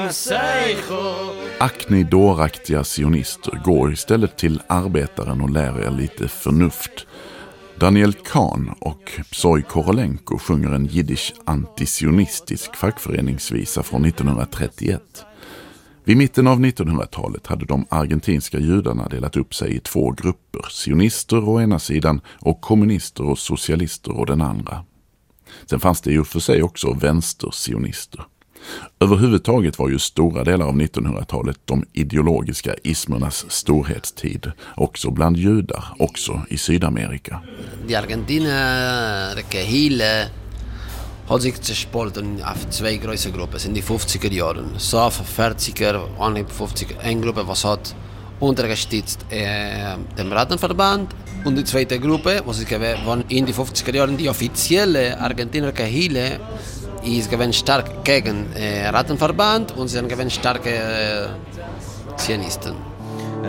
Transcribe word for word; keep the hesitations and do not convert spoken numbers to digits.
Akni-dåraktiga sionister, går istället till arbetaren och lär er lite förnuft. Daniel Kahn och Psoi Korolenko sjunger en jiddisch antisionistisk fackföreningsvisa från nittonhundratrettioett. Vid mitten av nittonhundratalet hade de argentinska judarna delat upp sig i två grupper, sionister å ena sidan och kommunister och socialister å den andra. Sen fanns det ju för sig också vänstersionister. Överhuvudtaget var ju stora delar av nittonhundratalet de ideologiska ismernas storhetstid, också bland judar, också i Sydamerika. Die Argentiner Kahile hat sich zerspalten auf zwei große Gruppen in die fünfziger Jahren. So vierziger, anheb fünfziger, eine Gruppe, was hat untergestützt äh, dem Rattenverband und die zweite Gruppe, was ist waren in die fünfziger Jahren die offizielle Argentiner Kahile ist gewesen stark gegen äh, Rattenverband und sie sind gewesen starke äh, Zionisten.